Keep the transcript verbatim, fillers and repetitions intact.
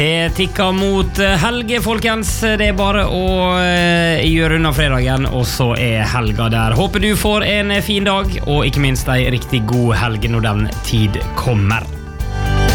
Det tikker mot helge, folkens. Det er bare å uh, gjøre unna fredagen, og så er helga der. Håper du får en fin dag, og ikke minst en riktig god helg når den tid kommer.